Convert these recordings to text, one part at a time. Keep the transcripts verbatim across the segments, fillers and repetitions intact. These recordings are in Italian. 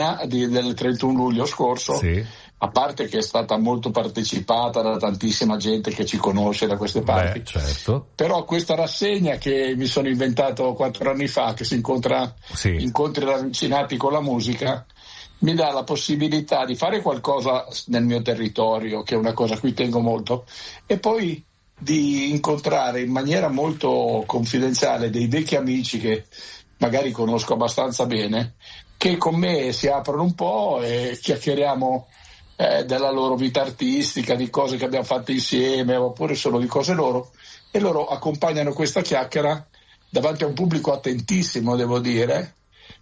di, del trentuno luglio scorso, sì. A parte che è stata molto partecipata da tantissima gente che ci conosce da queste parti. Beh, certo. Però questa rassegna che mi sono inventato quattro anni fa, che si incontra sì. incontri ravvicinati con la musica, mi dà la possibilità di fare qualcosa nel mio territorio, che è una cosa a cui tengo molto, e poi di incontrare in maniera molto confidenziale dei vecchi amici che magari conosco abbastanza bene, che con me si aprono un po' e chiacchieriamo eh, della loro vita artistica, di cose che abbiamo fatto insieme, oppure solo di cose loro, e loro accompagnano questa chiacchiera davanti a un pubblico attentissimo, devo dire,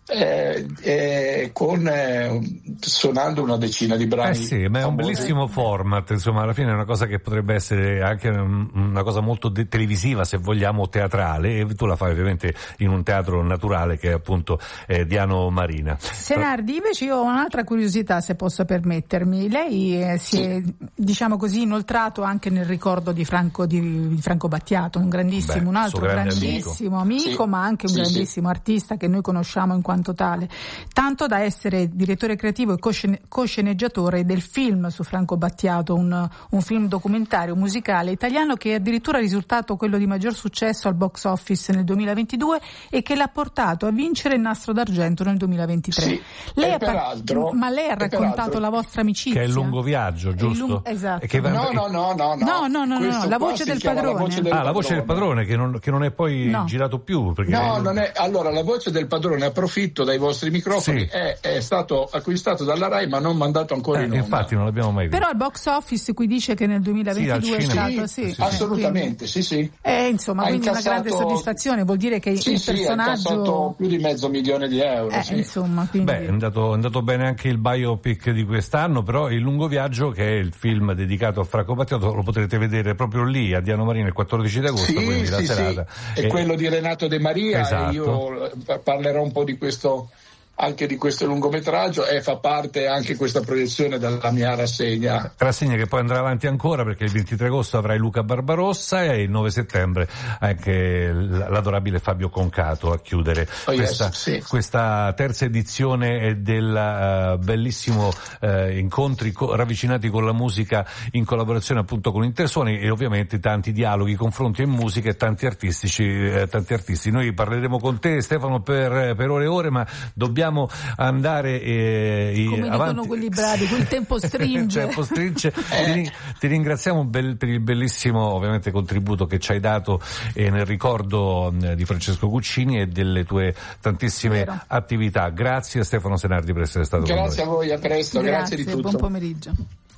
Eh, eh, con eh, suonando una decina di brani. Eh sì, ma è un bellissimo format, insomma, alla fine è una cosa che potrebbe essere anche una cosa molto de- televisiva, se vogliamo, teatrale, e tu la fai ovviamente in un teatro naturale che è appunto eh, Diano Marina. Senardi, invece io ho un'altra curiosità, se posso permettermi. Lei eh, si sì. è, diciamo così, inoltrato anche nel ricordo di Franco, di, di Franco Battiato, un grandissimo, Beh, un altro grandissimo amico, amico sì. ma anche un sì, grandissimo sì. artista che noi conosciamo in quanto tale, tanto da essere direttore creativo e coscene- cosceneggiatore del film su Franco Battiato, un, un film documentario musicale italiano che è addirittura risultato quello di maggior successo al box office nel duemilaventidue e che l'ha portato a vincere il Nastro d'Argento nel duemilaventitré. Sì, lei e ha peraltro, ma lei ha raccontato la vostra amicizia, che è il lungo viaggio, giusto? Lung- esatto. E che va... no, no, no, no, no, no, no, no, la voce del padrone. La voce del ah, padrone. la voce del padrone che non, che non è poi no. girato più. Perché no, è... non è. Allora, la voce del padrone, approfitto dai vostri microfoni, sì. è, è stato acquistato dalla Rai ma non mandato ancora eh, in onda. Infatti non l'abbiamo mai visto. Però il box office qui dice che nel duemilaventidue sì, è stato sì, sì, sì, assolutamente, sì sì. Eh, insomma, ha quindi incassato... una grande soddisfazione, vuol dire che sì, il sì, personaggio ha incassato più di mezzo milione di euro. Eh, sì. insomma, quindi... Beh, è andato, è andato bene anche il biopic di quest'anno, però il Lungo Viaggio, che è il film dedicato a Franco Battiato, lo potrete vedere proprio lì a Diano Marina il quattordici di agosto, sì, quindi sì, la sì. serata. È e... quello di Renato De Maria, esatto. E io parlerò un po' di questo, anche di questo lungometraggio, e fa parte anche questa proiezione della mia rassegna. Rassegna che poi andrà avanti ancora, perché il ventitré agosto avrai Luca Barbarossa e il nove settembre anche l'adorabile Fabio Concato a chiudere oh, questa, yes, sì. questa terza edizione del uh, bellissimo uh, incontri co- ravvicinati con la musica in collaborazione appunto con Intersuoni, e ovviamente tanti dialoghi, confronti in musica e tanti artistici, eh, tanti artisti. Noi parleremo con te, Stefano, per, per ore e ore, ma dobbiamo andare eh, come avanti. Dicono quelli bravi, quel tempo stringe. tempo stringe. ti, ti ringraziamo bel, per il bellissimo ovviamente contributo che ci hai dato eh, nel ricordo eh, di Francesco Guccini e delle tue tantissime Vero. attività. Grazie a Stefano Senardi per essere stato grazie con noi. Grazie a voi, a presto, grazie, grazie di tutto. Buon pomeriggio.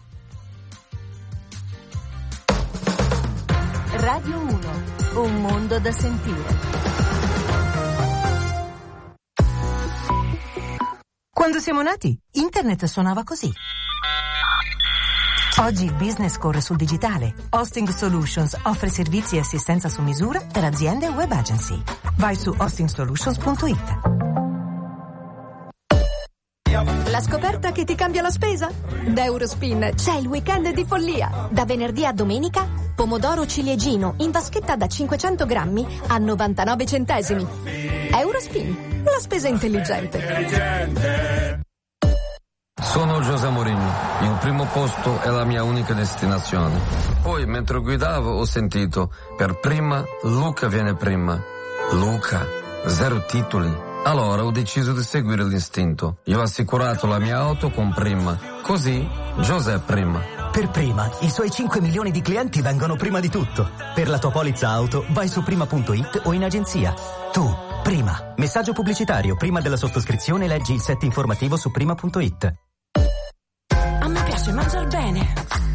Radio uno, un mondo da sentire. Quando siamo nati, internet suonava così. Oggi il business corre sul digitale. Hosting Solutions offre servizi e assistenza su misura per aziende e web agency. Vai su hosting solutions punto it. La scoperta che ti cambia la spesa? Da Eurospin c'è il weekend di follia. Da venerdì a domenica, pomodoro ciliegino in vaschetta da cinquecento grammi a novantanove centesimi. Eurospin, la spesa intelligente. Sono José Mourinho, il primo posto è la mia unica destinazione. Poi, mentre guidavo, ho sentito, per prima, Luca viene prima. Luca, zero titoli. Allora ho deciso di seguire l'istinto. Io ho assicurato la mia auto con Prima. Così, José prima. Per Prima, i suoi cinque milioni di clienti vengono prima di tutto. Per la tua polizza auto, vai su prima punto it o in agenzia. Tu, Prima. Messaggio pubblicitario. Prima della sottoscrizione leggi il set informativo su prima punto it. A me piace mangiar bene.